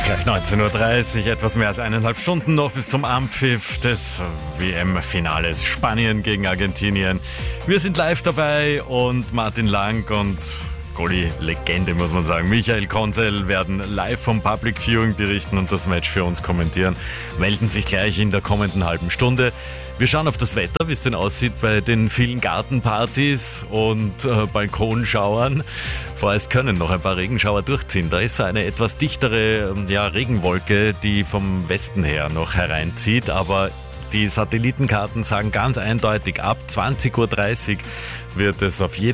Gleich 19.30 Uhr, etwas mehr als 1,5 Stunden noch bis zum Anpfiff des WM-Finales Spanien gegen Argentinien. Wir sind live dabei und Martin Lang und Goalie-Legende, muss man sagen, Michael Konzel werden live vom Public Viewing berichten und das Match für uns kommentieren. Melden sich gleich in der kommenden halben Stunde. Wir schauen auf das Wetter, wie es denn aussieht bei den vielen Gartenpartys und Balkonschauern. Vorerst können noch ein paar Regenschauer durchziehen. Da ist so eine etwas dichtere Regenwolke, die vom Westen her noch hereinzieht. Aber die Satellitenkarten sagen ganz eindeutig, ab 20.30 Uhr wird es auf jeden